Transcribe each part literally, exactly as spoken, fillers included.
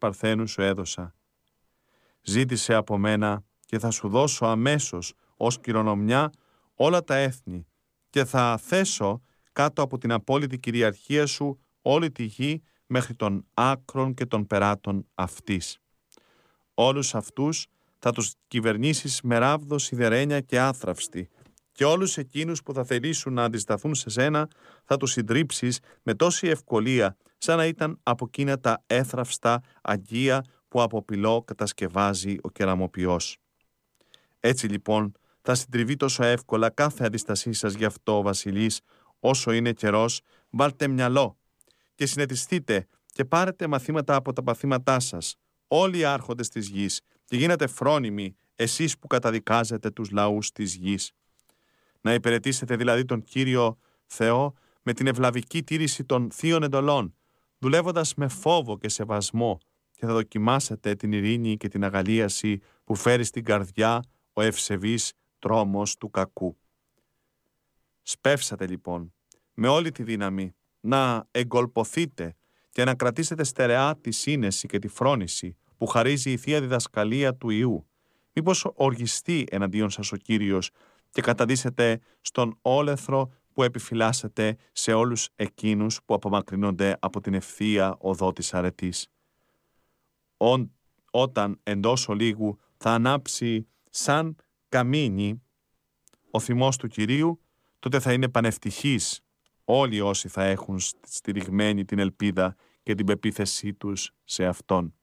παρθένους σου έδωσα. Ζήτησε από μένα και θα σου δώσω αμέσως ως κληρονομιά όλα τα έθνη και θα θέσω κάτω από την απόλυτη κυριαρχία σου όλη τη γη μέχρι των άκρων και των περάτων αυτής. Όλους αυτούς θα τους κυβερνήσεις με ράβδο, σιδερένια και άθραυστη και όλους εκείνους που θα θελήσουν να αντισταθούν σε σένα θα τους συντρίψεις με τόση ευκολία σαν να ήταν από εκείνα τα έθραυστα αγγεία που από πυλό κατασκευάζει ο κεραμοποιός. Έτσι λοιπόν θα συντριβεί τόσο εύκολα κάθε αντίστασή σας γι' αυτό, βασιλείς, όσο είναι καιρός. Βάλτε μυαλό και συνετιστείτε και πάρετε μαθήματα από τα παθήματά σας, όλοι οι άρχοντες της γης, και γίνατε φρόνιμοι εσείς που καταδικάζετε τους λαούς της γης. Να υπηρετήσετε δηλαδή τον Κύριο Θεό με την ευλαβική τήρηση των θείων εντολών, δουλεύοντας με φόβο και σεβασμό, και θα δοκιμάσετε την ειρήνη και την αγαλίαση που φέρει στην καρδιά ο ευσεβής τρόμος του κακού. Σπεύσατε λοιπόν με όλη τη δύναμη να εγκολποθείτε και να κρατήσετε στερεά τη σύνεση και τη φρόνηση που χαρίζει η Θεία Διδασκαλία του Ιού. Μήπως οργιστεί εναντίον σας ο Κύριος και καταδύσετε στον όλεθρο που επιφυλάσσετε σε όλους εκείνους που απομακρύνονται από την ευθεία οδό της αρετής. Ό, όταν εντός ολίγου θα ανάψει σαν καμίνι ο θυμός του Κυρίου, τότε θα είναι πανευτυχείς όλοι όσοι θα έχουν στηριγμένη την ελπίδα και την πεποίθησή τους σε Αυτόν.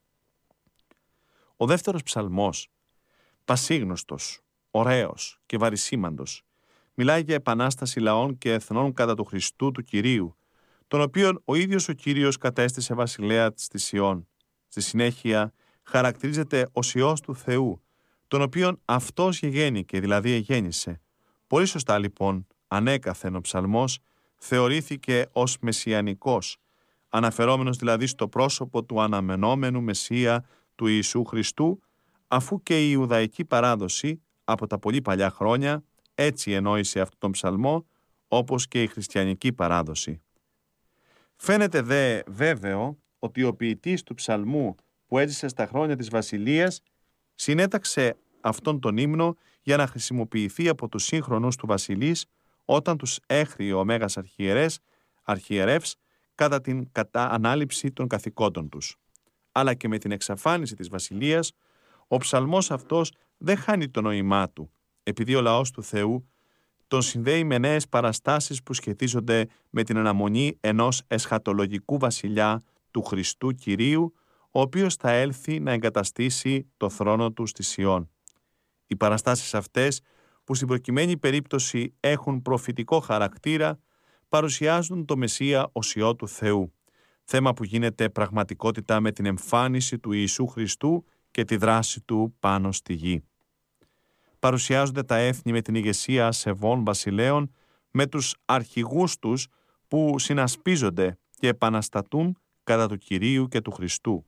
Ο δεύτερος ψαλμός, πασίγνωστος, ωραίος και βαρισίμαντος, μιλάει για επανάσταση λαών και εθνών κατά του Χριστού του Κυρίου, τον οποίον ο ίδιος ο Κύριος κατέστησε βασιλέα της Σιών. Στη συνέχεια χαρακτηρίζεται ως Υιός του Θεού, τον οποίον αυτός γεγέννηκε, δηλαδή εγέννησε. Πολύ σωστά λοιπόν, ανέκαθεν ο ψαλμός θεωρήθηκε ως μεσιανικός, αναφερόμενος δηλαδή στο πρόσωπο του αναμενόμενου Μεσσία του Ιησού Χριστού, αφού και η Ιουδαϊκή παράδοση από τα πολύ παλιά χρόνια έτσι ενόησε αυτόν τον ψαλμό, όπως και η χριστιανική παράδοση. Φαίνεται δε βέβαιο ότι ο ποιητής του ψαλμού που έζησε στα χρόνια της Βασιλείας συνέταξε αυτόν τον ύμνο για να χρησιμοποιηθεί από τους σύγχρονους του βασιλείς όταν τους έχριε ο Μέγας Αρχιερές, Αρχιερεύς κατά την κατά ανάληψη των καθηκόντων τους. Αλλά και με την εξαφάνιση της βασιλείας, ο ψαλμός αυτός δεν χάνει το νόημά του, επειδή ο λαός του Θεού τον συνδέει με νέες παραστάσεις που σχετίζονται με την αναμονή ενός εσχατολογικού βασιλιά του Χριστού Κυρίου, ο οποίος θα έλθει να εγκαταστήσει το θρόνο του στη Σιών. Οι παραστάσεις αυτές, που στην προκειμένη περίπτωση έχουν προφητικό χαρακτήρα, παρουσιάζουν το Μεσσία ως Υιό του Θεού, θέμα που γίνεται πραγματικότητα με την εμφάνιση του Ιησού Χριστού και τη δράση του πάνω στη γη. Παρουσιάζονται τα έθνη με την ηγεσία ασεβών βασιλέων, με τους αρχηγούς τους που συνασπίζονται και επαναστατούν κατά του Κυρίου και του Χριστού.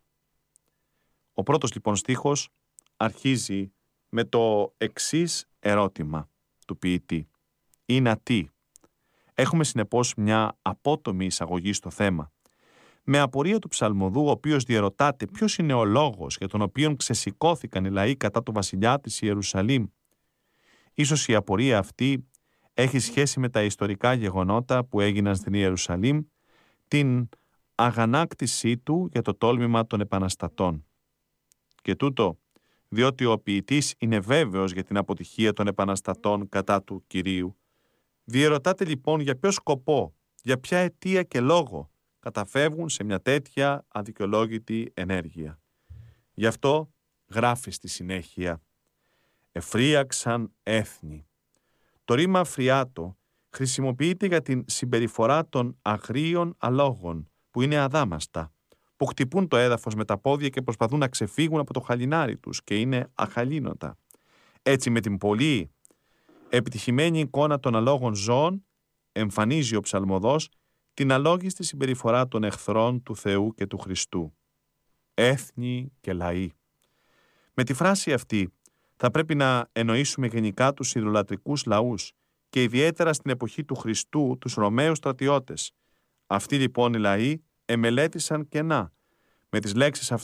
Ο πρώτος λοιπόν στίχος αρχίζει με το εξής ερώτημα του ποιητή. Είναι τι? Έχουμε συνεπώς μια απότομη εισαγωγή στο θέμα. Με απορία του ψαλμοδού, ο οποίος διερωτάται ποιος είναι ο λόγος για τον οποίο ξεσηκώθηκαν οι λαοί κατά του βασιλιά της Ιερουσαλήμ. Ίσως η απορία αυτή έχει σχέση με τα ιστορικά γεγονότα που έγιναν στην Ιερουσαλήμ, την αγανάκτησή του για το τόλμημα των επαναστατών. Και τούτο διότι ο ποιητής είναι βέβαιος για την αποτυχία των επαναστατών κατά του Κυρίου. Διερωτάται λοιπόν για ποιο σκοπό, για ποια αιτία και λόγο καταφεύγουν σε μια τέτοια αδικαιολόγητη ενέργεια. Γι' αυτό γράφει στη συνέχεια «Εφρίαξαν έθνη». Το ρήμα φριάτο χρησιμοποιείται για την συμπεριφορά των αγρίων αλόγων που είναι αδάμαστα, που χτυπούν το έδαφος με τα πόδια και προσπαθούν να ξεφύγουν από το χαλινάρι τους και είναι αχαλήνωτα. Έτσι με την πολύ επιτυχημένη εικόνα των αλόγων ζώων εμφανίζει ο ψαλμοδός την αλόγιστη συμπεριφορά των εχθρών του Θεού και του Χριστού. Έθνη και λαοί. Με τη φράση αυτή θα πρέπει να εννοήσουμε γενικά τους ιδωλατρικούς λαούς και ιδιαίτερα στην εποχή του Χριστού τους Ρωμαίους στρατιώτες. Αυτοί λοιπόν οι λαοί εμελέτησαν κενά. Με τις λέξεις αυτές